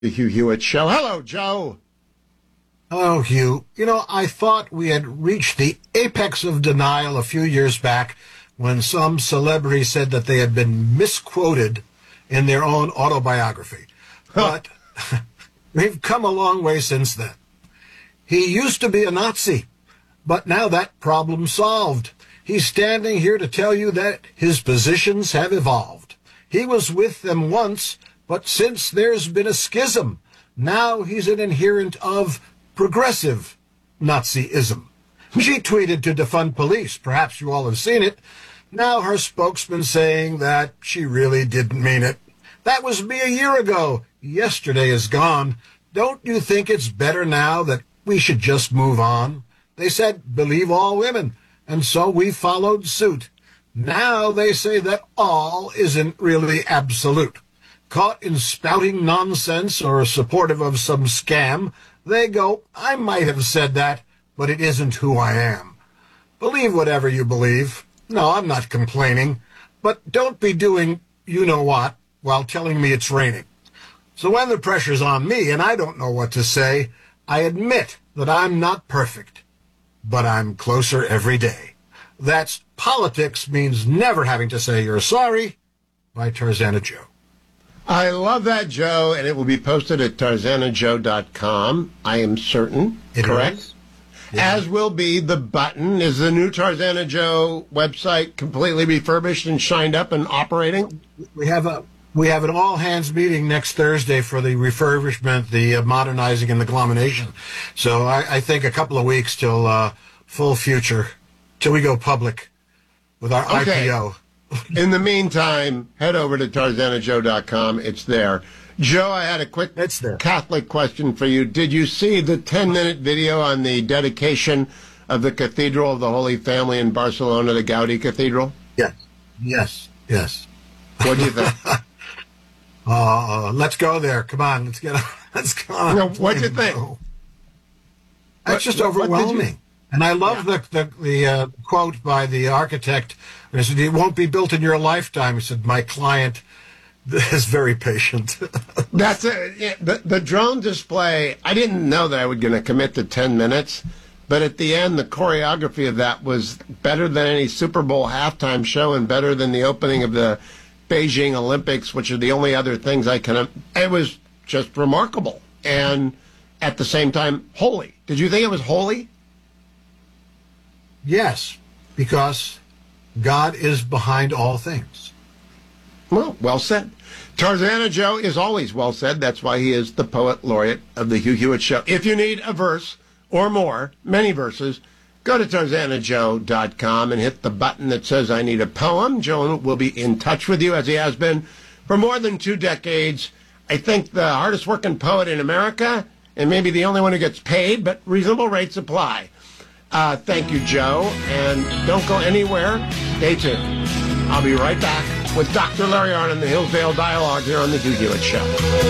The Hugh Hewitt Show. Hello, Joe. Hello, Hugh. You know, I thought we had reached the apex of denial a few years back when some celebrity said that they had been misquoted in their own autobiography. But we've come a long way since then. He used to be a Nazi, but now that problem's solved. He's standing here to tell you that his positions have evolved. He was with them once, but since there's been a schism, now he's an adherent of progressive Nazism. She tweeted to defund police. Perhaps you all have seen it. Now her spokesman saying that she really didn't mean it. That was me a year ago. Yesterday is gone. Don't you think it's better now that we should just move on? They said, believe all women, and so we followed suit. Now they say that all isn't really absolute. Caught in spouting nonsense or supportive of some scam, they go, I might have said that, but it isn't who I am. Believe whatever you believe. No, I'm not complaining. But don't be doing you-know-what while telling me it's raining. So when the pressure's on me and I don't know what to say, I admit that I'm not perfect. But I'm closer every day. That's Politics Means Never Having to Say You're Sorry by Tarzana Joe. I love that, Joe, and it will be posted at tarzanajoe.com, I am certain. Correct? Yeah. As will be the button. Is the new Tarzana Joe website completely refurbished and shined up and operating? We have an all-hands meeting next Thursday for the refurbishment, the modernizing and the glomination. So I think a couple of weeks till full future, till we go public with our IPO. In the meantime, head over to tarzanajoe.com. It's there. Joe, I had a quick Catholic question for you. Did you see the 10-minute video on the dedication of the Cathedral of the Holy Family in Barcelona, the Gaudi Cathedral? Yes. What do you think? Let's go there. Come on, let's go on. What do you think? That's just overwhelming. And I love the quote by the architect. He said, it won't be built in your lifetime. He said, my client is very patient. That's it. Yeah, the drone display, I didn't know that I was going to commit to 10 minutes, but at the end, the choreography of that was better than any Super Bowl halftime show and better than the opening of the Beijing Olympics, which are the only other things it was just remarkable. And at the same time, holy. Did you think it was holy? Yes, because God is behind all things. Well said. Tarzana Joe is always well said. That's why he is the poet laureate of the Hugh Hewitt Show. If you need a verse or more, many verses, go to tarzanajoe.com and hit the button that says I need a poem. Joe will be in touch with you, as he has been for more than 2 decades. I think the hardest working poet in America, and maybe the only one who gets paid, but reasonable rates apply. Thank you, Joe, and don't go anywhere. Stay tuned. I'll be right back with Dr. Larry Arnn and the Hillsdale Dialogue here on the Hugh Hewitt Show.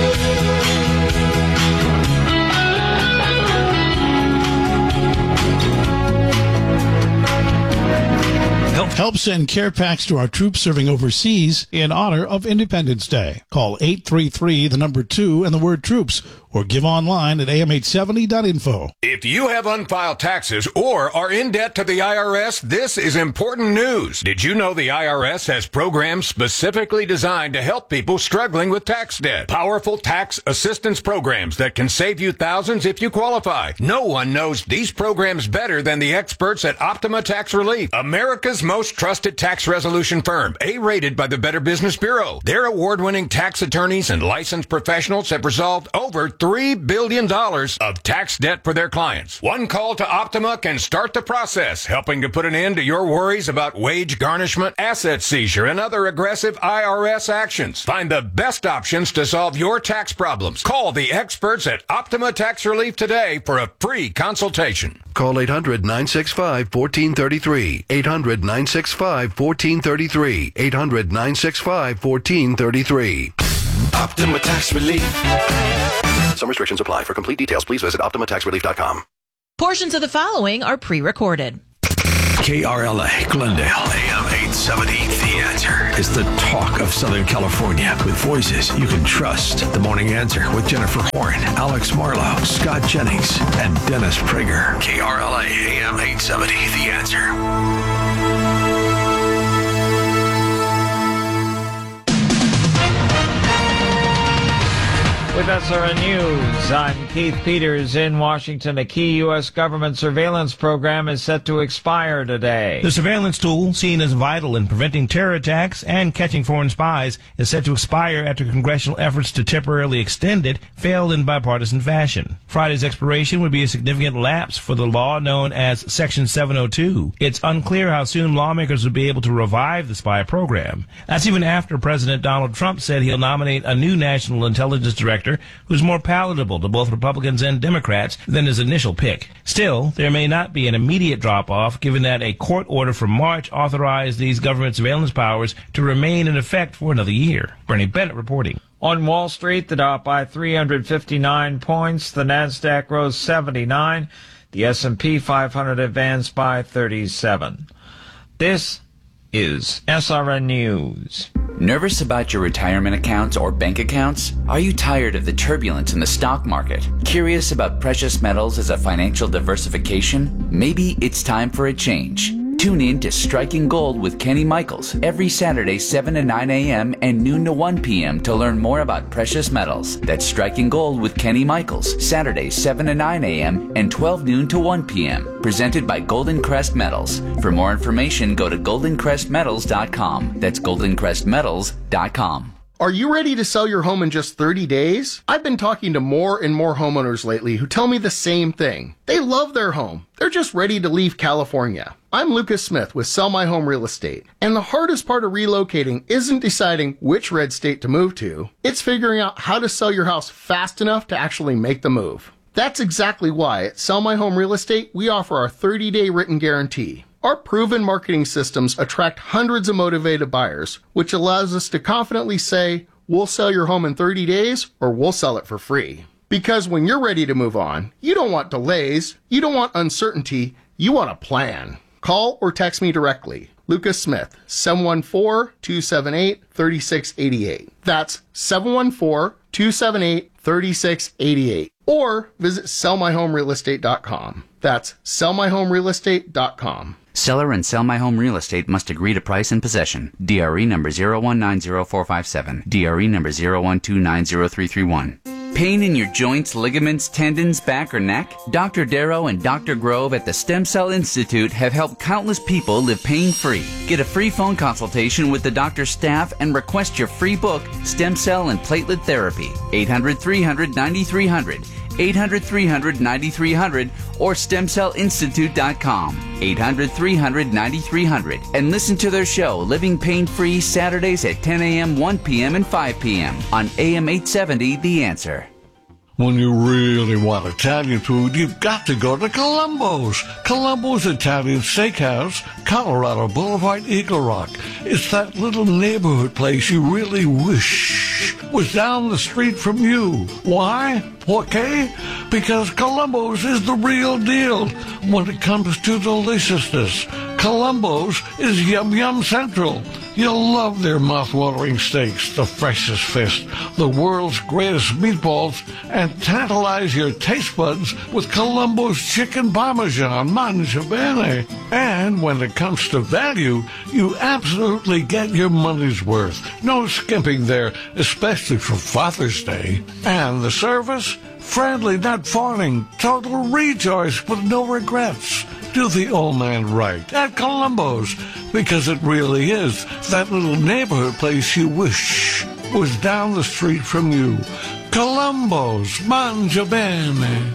Help send care packs to our troops serving overseas in honor of Independence Day. Call 833-2 and the word troops, or give online at am870.info. If you have unfiled taxes or are in debt to the IRS, this is important news. Did you know the IRS has programs specifically designed to help people struggling with tax debt? Powerful tax assistance programs that can save you thousands if you qualify. No one knows these programs better than the experts at Optima Tax Relief, America's most trusted tax resolution firm, A-rated by the Better Business Bureau. Their award-winning tax attorneys and licensed professionals have resolved over $3 billion of tax debt for their clients. One call to Optima can start the process, helping to put an end to your worries about wage garnishment, asset seizure, and other aggressive IRS actions. Find the best options to solve your tax problems. Call the experts at Optima Tax Relief today for a free consultation. Call 800-965-1433. 800-965-1433. 800-965-1433. Optima Tax Relief. Some restrictions apply. For complete details, please visit OptimaTaxRelief.com. Portions of the following are pre-recorded. KRLA, Glendale, AM 870, The Answer. is the talk of Southern California with voices you can trust. The Morning Answer with Jennifer Horn, Alex Marlowe, Scott Jennings, and Dennis Prager. KRLA AM 870, The Answer. With SRN News, I'm Keith Peters in Washington. A key U.S. government surveillance program is set to expire today. The surveillance tool, seen as vital in preventing terror attacks and catching foreign spies, is set to expire after congressional efforts to temporarily extend it failed in bipartisan fashion. Friday's expiration would be a significant lapse for the law known as Section 702. It's unclear how soon lawmakers would be able to revive the spy program. That's even after President Donald Trump said he'll nominate a new national intelligence director who's more palatable to both Republicans and Democrats than his initial pick. Still, there may not be an immediate drop-off, given that a court order from March authorized these government surveillance powers to remain in effect for another year. Bernie Bennett reporting. On Wall Street, the Dow by 359 points, the Nasdaq rose 79, the S&P 500 advanced by 37. This is SRN News. Nervous about your retirement accounts or bank accounts? Are you tired of the turbulence in the stock market? Curious about precious metals as a financial diversification? Maybe it's time for a change. Tune in to Striking Gold with Kenny Michaels every Saturday 7 to 9 a.m. and noon to 1 p.m. to learn more about precious metals. That's Striking Gold with Kenny Michaels, Saturdays 7 to 9 a.m. and 12 noon to 1 p.m. Presented by Golden Crest Metals. For more information, go to goldencrestmetals.com. That's goldencrestmetals.com. Are you ready to sell your home in just 30 days? I've been talking to more and more homeowners lately who tell me the same thing. They love their home. They're just ready to leave California. I'm Lucas Smith with Sell My Home Real Estate. And the hardest part of relocating isn't deciding which red state to move to. It's figuring out how to sell your house fast enough to actually make the move. That's exactly why at Sell My Home Real Estate, we offer our 30-day written guarantee. Our proven marketing systems attract hundreds of motivated buyers, which allows us to confidently say, we'll sell your home in 30 days or we'll sell it for free. Because when you're ready to move on, you don't want delays, you don't want uncertainty, you want a plan. Call or text me directly. Lucas Smith, 714-278-3688. That's 714-278-3688. Or visit sellmyhomerealestate.com. That's sellmyhomerealestate.com. Seller and Sell My Home Real Estate must agree to price and possession. DRE number 0190457. DRE number 012903331. Pain in your joints, ligaments, tendons, back, or neck? Dr. Darrow and Dr. Grove at the Stem Cell Institute have helped countless people live pain-free. Get a free phone consultation with the doctor's staff and request your free book, Stem Cell and Platelet Therapy. 800-300-9300. 800-300-9300 or stemcellinstitute.com. 800-300-9300. And listen to their show, Living Pain-Free, Saturdays at 10 a.m., 1 p.m., and 5 p.m. on AM 870, The Answer. When you really want Italian food, you've got to go to Columbo's. Columbo's Italian Steakhouse, Colorado Boulevard, Eagle Rock. It's that little neighborhood place you really wish was down the street from you. Why? Okay? Because Columbo's is the real deal when it comes to deliciousness. Columbo's is Yum Yum Central. You'll love their mouth-watering steaks, the freshest fish, the world's greatest meatballs, and tantalize your taste buds with Columbo's chicken parmesan, mangia bene. And when it comes to value, you absolutely get your money's worth. No skimping there, especially for Father's Day. And the service? Friendly, not fawning, total rejoice with no regrets. Do the old man right at Columbo's, because it really is that little neighborhood place you wish was down the street from you. Columbo's, mangia bene.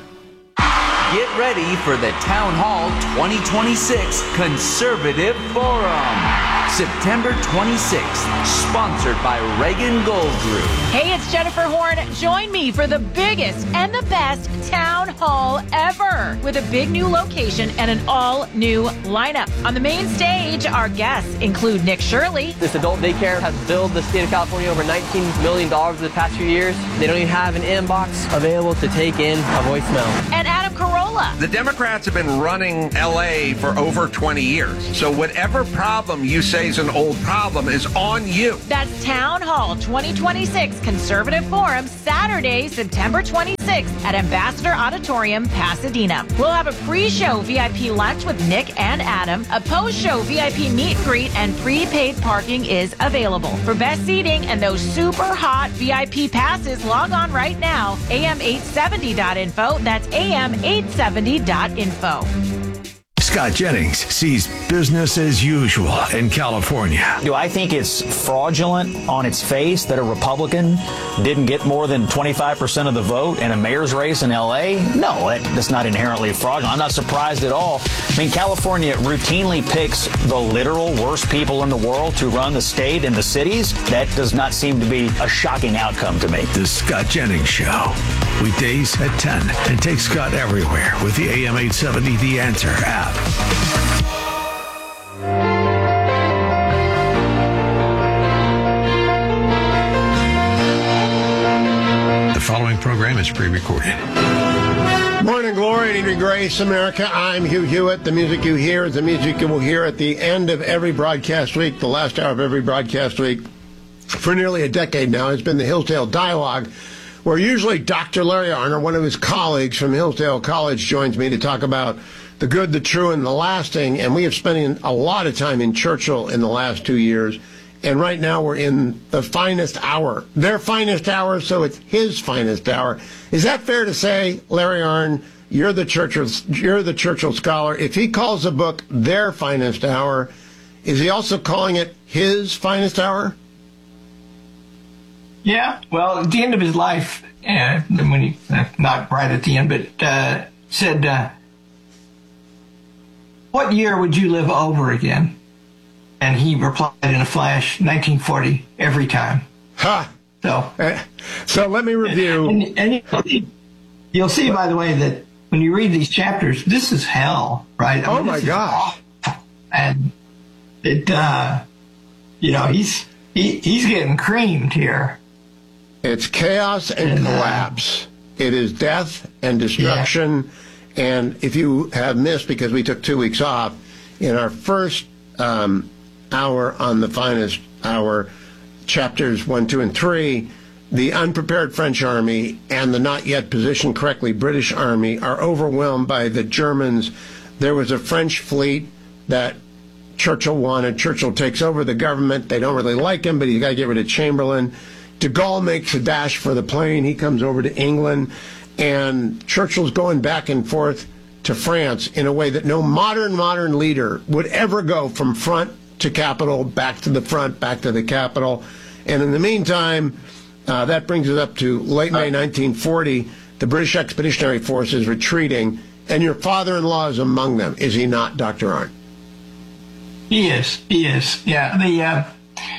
Get ready for the Town Hall 2026 Conservative Forum. September 26th, sponsored by Reagan Gold Group. Hey, it's Jennifer Horn. Join me for the biggest and the best town hall ever, with a big new location and an all-new lineup. On the main stage, our guests include Nick Shirley. This adult daycare has billed the state of California over $19 million in the past few years. They don't even have an inbox available to take in a voicemail. And Adam Carolla Paula. The Democrats have been running L.A. for over 20 years. So whatever problem you say is an old problem is on you. That's Town Hall 2026 Conservative Forum, Saturday, September 26th at Ambassador Auditorium, Pasadena. We'll have a pre-show VIP lunch with Nick and Adam. A post-show VIP meet and greet and prepaid parking is available. For best seating and those super hot VIP passes, log on right now, am870.info. That's am870.info. Scott Jennings sees business as usual in California. Do I think it's fraudulent on its face that a Republican didn't get more than 25% of the vote in a mayor's race in L.A.? No, that's not inherently fraudulent. I'm not surprised at all. I mean, California routinely picks the literal worst people in the world to run the state and the cities. That does not seem to be a shocking outcome to me. The Scott Jennings Show. Weekdays at 10. And take Scott everywhere with the AM 870 The Answer app. The following program is pre-recorded. Morning glory and evening grace, America. I'm Hugh Hewitt. The music you hear is the music you will hear at the end of every broadcast week, the last hour of every broadcast week. For nearly a decade now, it's been the Hillsdale Dialogue, where usually Dr. Larry Arner, one of his colleagues from Hillsdale College, joins me to talk about the good, the true, and the lasting. And we have spent a lot of time in Churchill in the last 2 years. And right now we're in the finest hour. Their finest hour, so it's his finest hour. Is that fair to say, Larry Arnn? You're the Churchill scholar. If he calls a book their finest hour, is he also calling it his finest hour? Yeah. Well, at the end of his life, when he not right at the end, but said, "What year would you live over again?" And he replied in a flash, 1940, every time. Ha! So let me review. And you'll see, by the way, that when you read these chapters, this is hell, right? I mean, my gosh. And it, he's getting creamed here. It's chaos and collapse. It is death and destruction. Yeah. And if you have missed, because we took 2 weeks off, in our first hour on the finest hour, chapters 1, 2, and 3, the unprepared French army and the not yet positioned correctly British army are overwhelmed by the Germans. There was a French fleet that Churchill wanted. Churchill takes over the government. They don't really like him, but he's got to get rid of Chamberlain. De Gaulle makes a dash for the plane. He comes over to England, and Churchill's going back and forth to France in a way that no modern leader would ever go from front to capital, back to the front, back to the capital. And in the meantime, that brings us up to late May 1940. The British Expeditionary Force is retreating, and your father-in-law is among them, is he not, Dr. Arnn? He is. Yeah.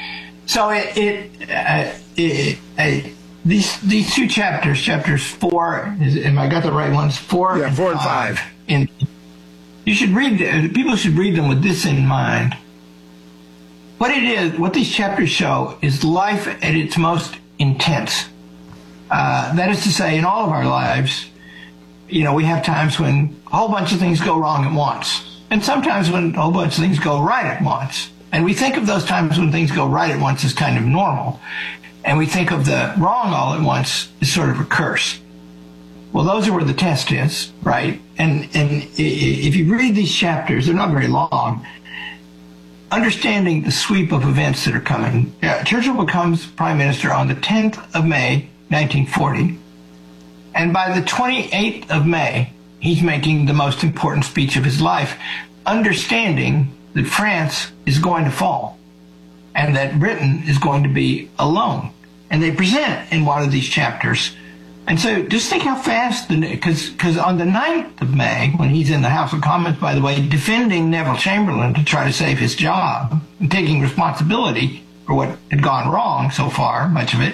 These two chapters, chapters 4, am I got the right ones? 4 and 5. You should read. People should read them with this in mind. What these chapters show is life at its most intense. That is to say, in all of our lives, we have times when a whole bunch of things go wrong at once, and sometimes when a whole bunch of things go right at once. And we think of those times when things go right at once as kind of normal, and we think of the wrong all at once as sort of a curse. Well, those are where the test is, right? And if you read these chapters, they're not very long. Understanding the sweep of events that are coming. Churchill becomes prime minister on the 10th of May, 1940. And by the 28th of May, he's making the most important speech of his life, understanding that France is going to fall and that Britain is going to be alone. And they present in one of these chapters. And so just think how fast, because on the 9th of May, when he's in the House of Commons, by the way, defending Neville Chamberlain to try to save his job and taking responsibility for what had gone wrong so far, much of it,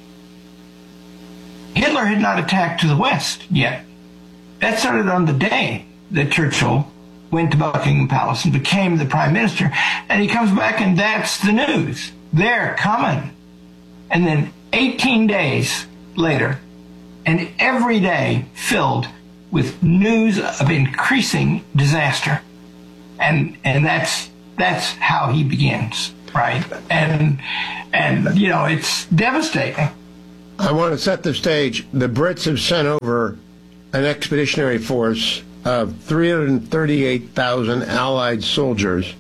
Hitler had not attacked to the west yet. That started on the day that Churchill went to Buckingham Palace and became the prime minister. And he comes back and that's the news. They're coming. And then 18 days later, and every day filled with news of increasing disaster. And that's how he begins, right? And it's devastating. I want to set the stage. The Brits have sent over an expeditionary force of 338,000 Allied soldiers,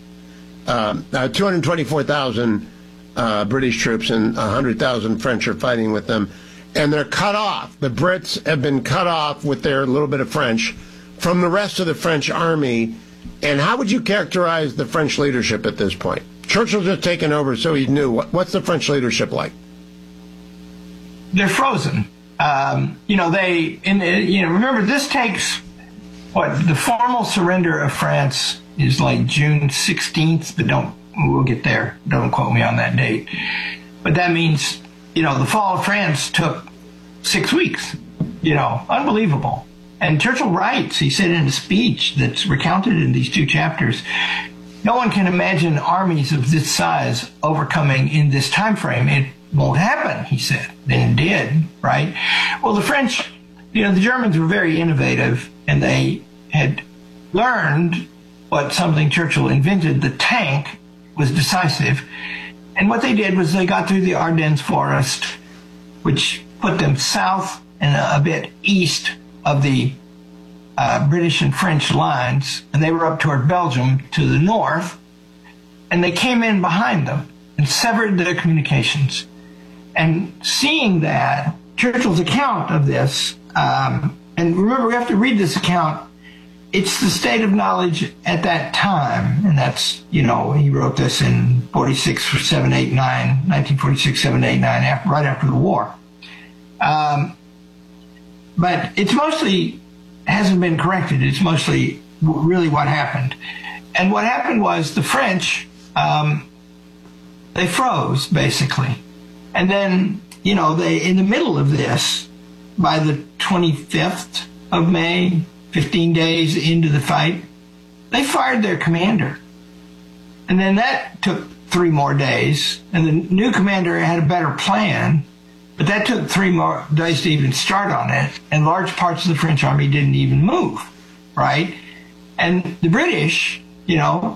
224,000 British troops, and 100,000 French are fighting with them. And they're cut off. The Brits have been cut off with their little bit of French from the rest of the French army. And how would you characterize the French leadership at this point? Churchill's just taken over, so he's new. What's the French leadership like? They're frozen. Remember, this takes, the formal surrender of France is like June 16th, but we'll get there. Don't quote me on that date. But that means, the fall of France took 6 weeks, unbelievable. And Churchill writes, he said in a speech that's recounted in these 2 chapters, no one can imagine armies of this size overcoming in this time frame. It won't happen, he said. Then it did, right? Well, the French, the Germans were very innovative, and they had learned something Churchill invented. The tank was decisive. And what they did was they got through the Ardennes forest, which put them south and a bit east of the British and French lines, and they were up toward Belgium to the north, and they came in behind them and severed their communications. And seeing that, Churchill's account of this, and remember, we have to read this account, it's the state of knowledge at that time, and that's, he wrote this in 1946, 7, 8, 9, right after the war. But it's mostly hasn't been corrected. It's mostly really what happened. And what happened was the French, they froze, basically. And then, they, in the middle of this, by the 25th of May, 15 days into the fight, they fired their commander. And then that took 3 more days, and the new commander had a better plan, but that took 3 more days to even start on it, and large parts of the French army didn't even move, right? And the British, the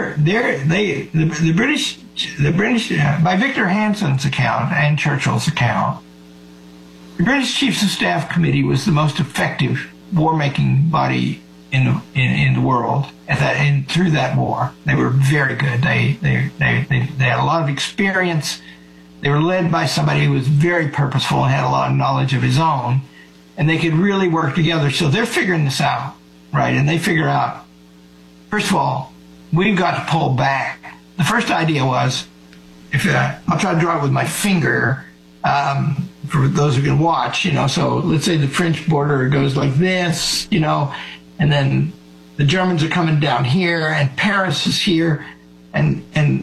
British, by Victor Hansen's account and Churchill's account, the British Chiefs of Staff Committee was the most effective war-making body in the world through that war. They were very good. They had a lot of experience. They were led by somebody who was very purposeful and had a lot of knowledge of his own, and they could really work together. So they're figuring this out, right? And they figure out, first of all, we've got to pull back. The first idea was, I'll try to draw it with my finger, for those who can watch, so let's say the French border goes like this, and then the Germans are coming down here, and Paris is here, and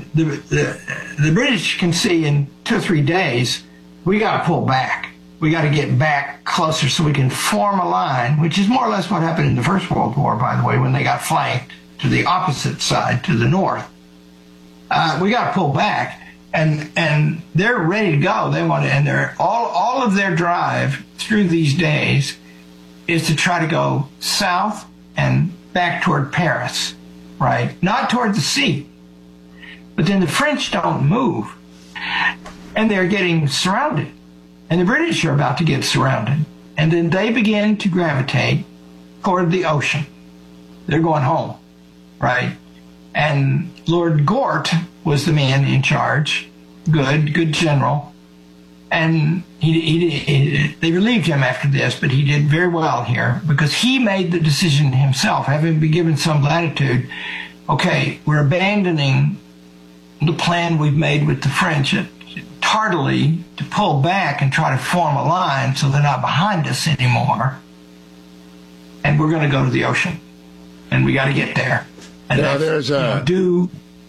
the British can see in 2 or 3 days, we got to pull back. We got to get back closer so we can form a line, which is more or less what happened in the First World War, by the way, when they got flanked to the opposite side, to the north. We got to pull back, and they're ready to go. They want to, and they're all of their drive through these days is to try to go south and back toward Paris, right? Not toward the sea. But then the French don't move, and they're getting surrounded, and the British are about to get surrounded, and then they begin to gravitate toward the ocean. They're going home, right? And Lord Gort was the man in charge, good general, and they relieved him after this, but he did very well here because he made the decision himself, having been given some latitude. Okay, we're abandoning the plan we've made with the French tardily to pull back and try to form a line so they're not behind us anymore, and we're going to go to the ocean, and we got to get there. And there's an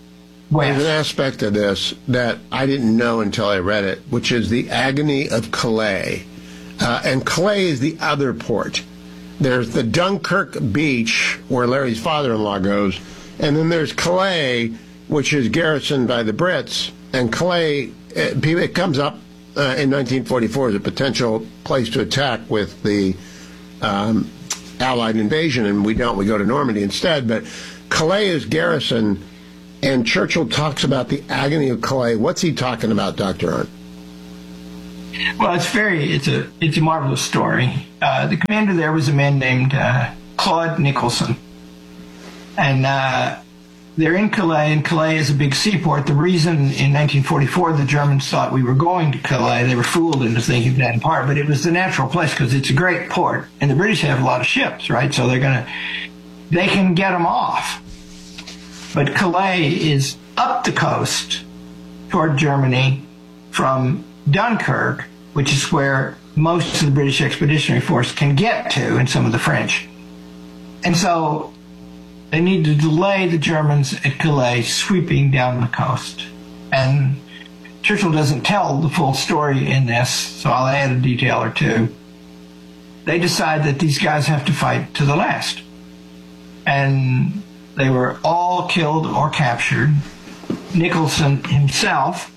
aspect of this that I didn't know until I read it, which is the agony of Calais. And Calais is the other port. There's the Dunkirk beach, where Larry's father-in-law goes, and then there's Calais, which is garrisoned by the Brits. And Calais, it comes up in 1944 as a potential place to attack with the Allied invasion, and we don't. We go to Normandy instead. But Calais is garrison, and Churchill talks about the agony of Calais. What's he talking about, Dr. Arndt? Well, it's a marvelous story. The commander there was a man named Claude Nicholson, and they're in Calais, and Calais is a big seaport. The reason in 1944 the Germans thought we were going to Calais, they were fooled into thinking that in part, but it was the natural place because it's a great port, and the British have a lot of ships, right? So they can get them off. But Calais is up the coast toward Germany from Dunkirk, which is where most of the British Expeditionary Force can get to, and some of the French. And so they need to delay the Germans at Calais sweeping down the coast. And Churchill doesn't tell the full story in this, so I'll add a detail or two. They decide that these guys have to fight to the last. And they were all killed or captured. Nicholson himself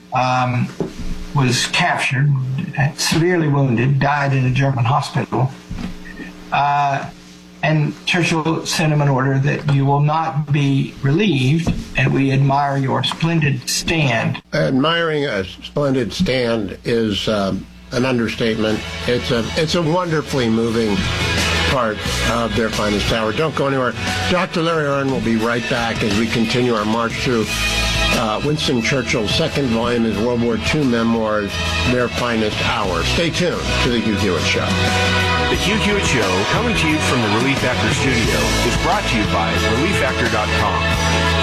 was captured, severely wounded, died in a German hospital. And Churchill sent him an order that you will not be relieved, and we admire your splendid stand. Admiring a splendid stand is an understatement. It's a wonderfully moving part of Their Finest Hour. Don't go anywhere. Dr. Larry Arnn will be right back as we continue our march through Winston Churchill's second volume, his World War II memoirs, Their Finest Hour. Stay tuned to The Hugh Hewitt Show. The Hugh Hewitt Show, coming to you from the Relief Factor studio, is brought to you by ReliefFactor.com.